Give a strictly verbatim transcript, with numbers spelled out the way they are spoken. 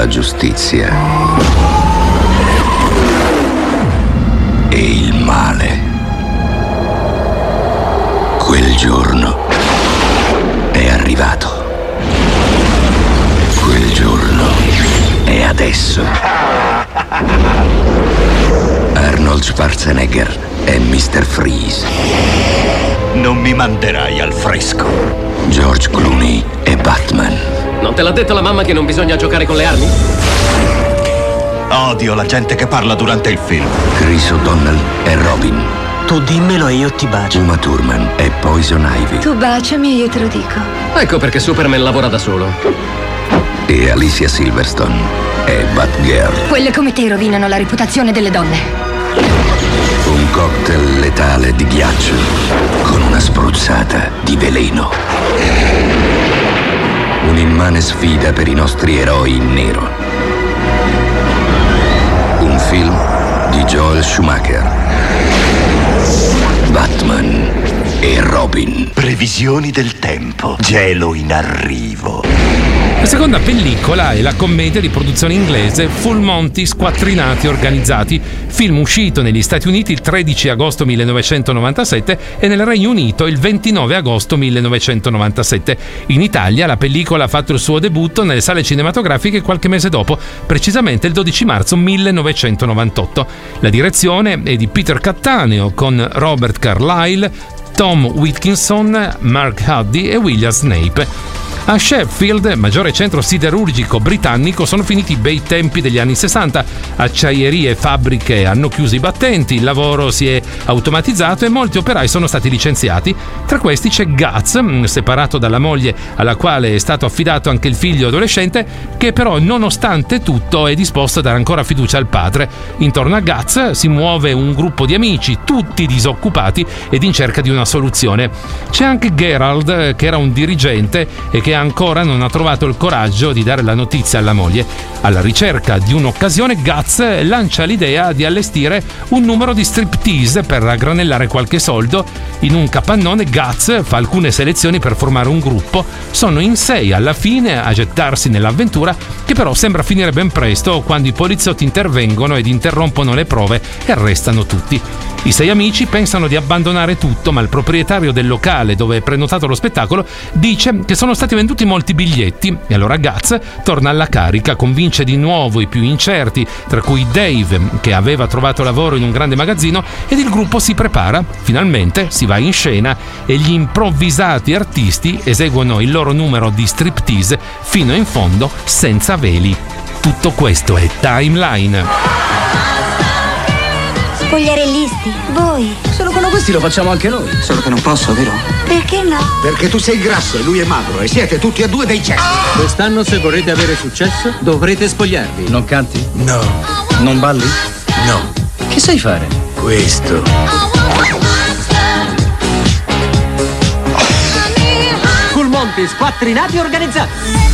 giustizia e il male. Quel giorno è arrivato. Quel giorno è adesso. Arnold Schwarzenegger è mister Freeze. Non mi manderai al fresco. George Clooney è Batman. Non te l'ha detto la mamma che non bisogna giocare con le armi? Odio la gente che parla durante il film. Chris O'Donnell è Robin. Tu dimmelo e io ti bacio. Uma Thurman è Poison Ivy. Tu baciami e io te lo dico. Ecco perché Superman lavora da solo. E Alicia Silverstone è Batgirl. Quelle come te rovinano la reputazione delle donne. Un cocktail letale di ghiaccio con una spruzzata di veleno. Un'immane sfida per i nostri eroi in nero. Un film di Joel Schumacher. Batman e Robin. Previsioni del tempo. Gelo in arrivo. La seconda pellicola è la commedia di produzione inglese Full Monty Squattrinati Organizzati, film uscito negli Stati Uniti il tredici agosto millenovecentonovantasette e nel Regno Unito il ventinove agosto millenovecentonovantasette. In Italia la pellicola ha fatto il suo debutto nelle sale cinematografiche qualche mese dopo, precisamente il dodici marzo millenovecentonovantotto. La direzione è di Peter Cattaneo con Robert Carlyle, Tom Wilkinson, Mark Huddy e William Snape. A Sheffield, maggiore centro siderurgico britannico, sono finiti i bei tempi degli anni sessanta. Acciaierie e fabbriche hanno chiuso i battenti, il lavoro si è automatizzato e molti operai sono stati licenziati. Tra questi c'è Guts, separato dalla moglie alla quale è stato affidato anche il figlio adolescente, che però nonostante tutto è disposto a dare ancora fiducia al padre. Intorno a Guts si muove un gruppo di amici, tutti disoccupati ed in cerca di una soluzione. C'è anche Gerald, che era un dirigente e che ancora non ha trovato il coraggio di dare la notizia alla moglie. Alla ricerca di un'occasione, Guts lancia l'idea di allestire un numero di striptease per raggranellare qualche soldo. In un capannone Guts fa alcune selezioni per formare un gruppo. Sono in sei alla fine a gettarsi nell'avventura, che però sembra finire ben presto quando i poliziotti intervengono ed interrompono le prove e arrestano tutti. I sei amici pensano di abbandonare tutto, ma il proprietario del locale dove è prenotato lo spettacolo dice che sono stati venduti molti biglietti e allora Guts torna alla carica, convince di nuovo i più incerti, tra cui Dave, che aveva trovato lavoro in un grande magazzino, ed il gruppo si prepara. Finalmente si va in scena e gli improvvisati artisti eseguono il loro numero di striptease fino in fondo senza veli. Tutto questo è Timeline. Spogliarellisti, voi. Solo con questi lo facciamo anche noi. Solo che non posso, vero? Perché no? Perché tu sei grasso e lui è magro e siete tutti e due dei cessi. Quest'anno, se vorrete avere successo, dovrete spogliarvi. Non canti? No. Non balli? No. Che sai fare? Questo. Full Monty Squattrinati Organizzati.